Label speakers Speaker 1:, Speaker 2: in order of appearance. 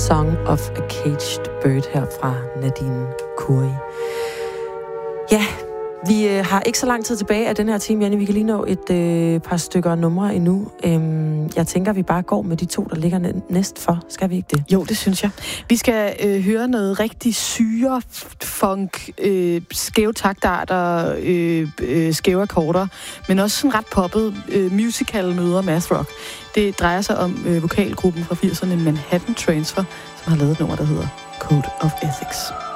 Speaker 1: Song of a Caged Bird her fra Nadine Kuri. Ja, vi har ikke så lang tid tilbage af den her time, Janne. Vi kan lige nå et par stykker numre endnu. Jeg tænker, vi bare går med de to, der ligger næst for. Skal vi ikke det?
Speaker 2: Jo, det synes jeg. Vi skal høre noget rigtig syre, funk, skæve taktarter, skæve akkorder, men også sådan ret poppet musical møder math rock. Det drejer sig om vokalgruppen fra 80'erne Manhattan Transfer, som har lavet et nummer, der hedder Code of Ethics.